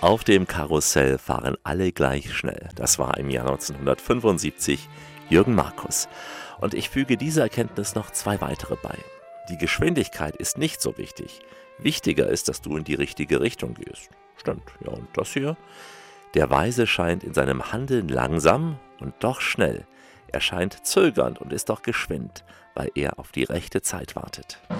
Auf dem Karussell fahren alle gleich schnell. Das war im Jahr 1975 Jürgen Markus. Und ich füge dieser Erkenntnis noch zwei weitere bei. Die Geschwindigkeit ist nicht so wichtig. Wichtiger ist, dass du in die richtige Richtung gehst. Stimmt, ja, und das hier? Der Weise scheint in seinem Handeln langsam und doch schnell. Er scheint zögernd und ist doch geschwind, weil er auf die rechte Zeit wartet.